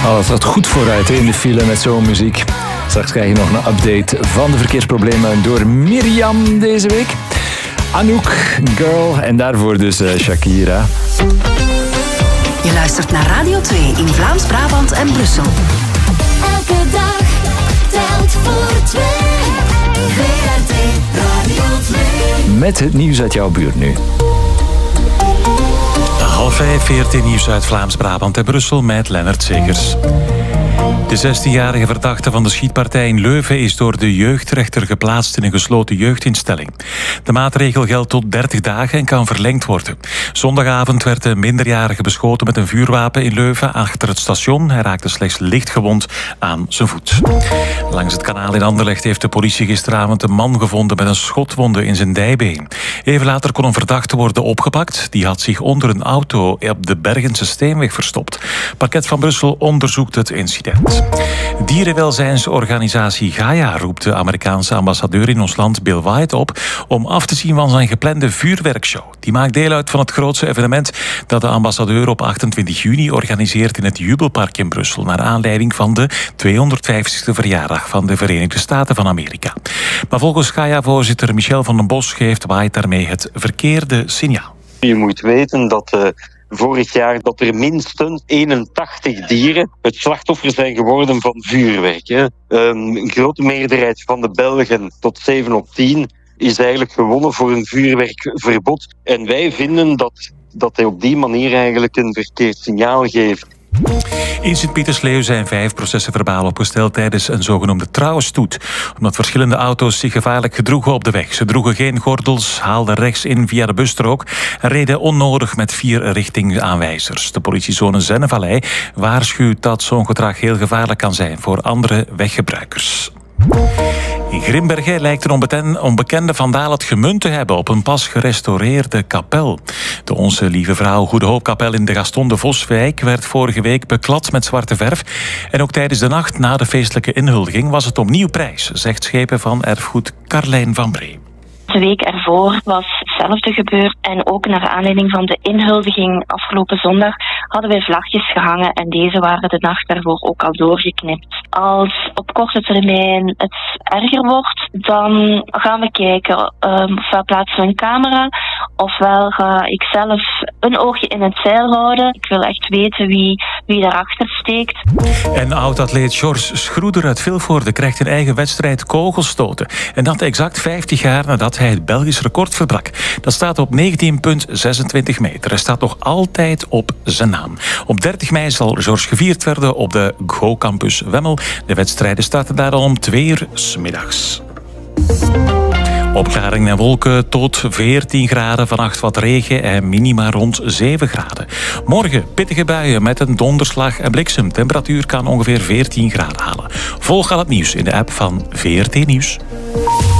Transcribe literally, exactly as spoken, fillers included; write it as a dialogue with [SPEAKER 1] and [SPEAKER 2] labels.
[SPEAKER 1] Oh, dat gaat goed vooruit in de file met zo'n muziek. Straks krijg je nog een update van de verkeersproblemen door Mirjam deze week. Anouk, Girl en daarvoor dus uh, Shakira.
[SPEAKER 2] Je luistert naar Radio twee in Vlaams-Brabant en Brussel.
[SPEAKER 3] Elke dag telt voor twee. V R T Radio twee.
[SPEAKER 1] Met het nieuws uit jouw buurt nu.
[SPEAKER 4] Half vijf, V R T Nieuws uit Vlaams-Brabant en Brussel met Lennart Zegers. De zestienjarige verdachte van de schietpartij in Leuven is door de jeugdrechter geplaatst in een gesloten jeugdinstelling. De maatregel geldt tot dertig dagen en kan verlengd worden. Zondagavond werd een minderjarige beschoten met een vuurwapen in Leuven achter het station. Hij raakte slechts licht gewond aan zijn voet. Langs het kanaal in Anderlecht heeft de politie gisteravond een man gevonden met een schotwonde in zijn dijbeen. Even later kon een verdachte worden opgepakt. Die had zich onder een auto op de Bergense Steenweg verstopt. Parket van Brussel onderzoekt het incident. Dierenwelzijnsorganisatie Gaia roept de Amerikaanse ambassadeur in ons land Bill White op om af te zien van zijn geplande vuurwerkshow. Die maakt deel uit van het grootste evenement dat de ambassadeur op achtentwintig juni organiseert in het Jubelpark in Brussel, naar aanleiding van de tweehonderdvijftigste verjaardag van de Verenigde Staten van Amerika. Maar volgens Gaia-voorzitter Michel van den Bos geeft White daarmee het verkeerde signaal.
[SPEAKER 5] Je moet weten dat uh, vorig jaar dat er minstens eenentachtig dieren het slachtoffer zijn geworden van vuurwerk. Hè. Um, een grote meerderheid van de Belgen, tot zeven op tien, is eigenlijk gewonnen voor een vuurwerkverbod. En wij vinden dat, dat hij op die manier eigenlijk een verkeerd signaal geeft.
[SPEAKER 4] In Sint-Pietersleeuw zijn vijf processen verbaal opgesteld tijdens een zogenoemde trouwstoet. Omdat verschillende auto's zich gevaarlijk gedroegen op de weg. Ze droegen geen gordels, haalden rechts in via de busstrook en reden onnodig met vier richtingaanwijzers. De politiezone Zennevallei waarschuwt dat zo'n gedrag heel gevaarlijk kan zijn voor andere weggebruikers. In Grimbergen lijkt een onbekende vandaal het gemunt te hebben op een pas gerestaureerde kapel. De Onze Lieve Vrouw Goede Hoopkapel in de Gaston de Voswijk werd vorige week beklad met zwarte verf. En ook tijdens de nacht na de feestelijke inhuldiging was het opnieuw prijs, zegt schepen van erfgoed Carlijn van Bree.
[SPEAKER 6] De week ervoor was hetzelfde gebeurd en ook naar aanleiding van de inhuldiging afgelopen zondag hadden wij vlagjes gehangen en deze waren de nacht daarvoor ook al doorgeknipt. Als op korte termijn het erger wordt, dan gaan we kijken um, ofwel plaatsen we een camera ofwel ga ik zelf een oogje in het zeil houden. Ik wil echt weten wie, wie daarachter steekt.
[SPEAKER 4] En oud-atleet George Schroeder uit Vilvoorde krijgt een eigen wedstrijd kogelstoten. En dat exact vijftig jaar nadat hij het Belgisch record verbrak. Dat staat op negentien komma zesentwintig meter. Hij staat nog altijd op zijn naam. Op dertig mei zal George gevierd worden op de Go-campus Wemmel. De wedstrijden starten daar al om twee uur 's middags. Opklaringen en wolken tot veertien graden, vannacht wat regen en minima rond zeven graden. Morgen pittige buien met een donderslag en bliksem. Temperatuur kan ongeveer veertien graden halen. Volg al het nieuws in de app van V R T Nieuws.